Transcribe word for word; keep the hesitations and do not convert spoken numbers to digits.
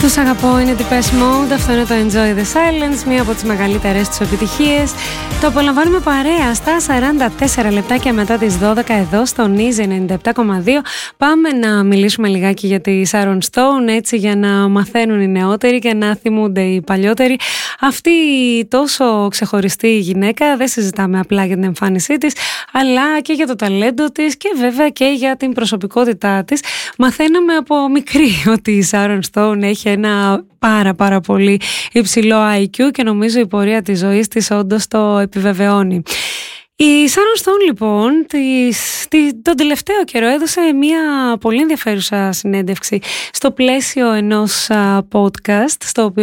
Τους αγαπώ, είναι Depeche Mode, αυτό είναι το Enjoy the Silence, μία από τις μεγαλύτερες τους επιτυχίες. Το απολαμβάνουμε παρέα στα σαράντα τέσσερα λεπτάκια μετά τις δώδεκα εδώ στο Nice ενενήντα επτά κόμμα δύο. Πάμε να μιλήσουμε λιγάκι για τη Sharon Stone, έτσι, για να μαθαίνουν οι νεότεροι και να θυμούνται οι παλιότεροι. Αυτή η τόσο ξεχωριστή γυναίκα, δεν συζητάμε απλά για την εμφάνισή της, αλλά και για το ταλέντο της και βέβαια και για την προσωπικότητά της. Μαθαίναμε από μικρή ότι η Sharon Stone έχει ένα πάρα πάρα πολύ υψηλό άι κιου και νομίζω η πορεία της ζωής της όντως το επιβεβαιώνει. Η Sharon Stone λοιπόν της, τη, τον τελευταίο καιρό έδωσε μια πολύ ενδιαφέρουσα συνέντευξη στο πλαίσιο ενός uh, podcast στο οποίο